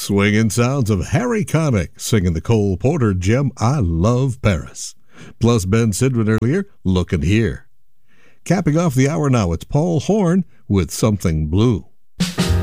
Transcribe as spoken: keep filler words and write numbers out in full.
Swinging sounds of Harry Connick singing the Cole Porter gem I Love Paris. Plus Ben Sidran earlier, Lookin' Here. Capping off the hour now, it's Paul Horn with Something Blue.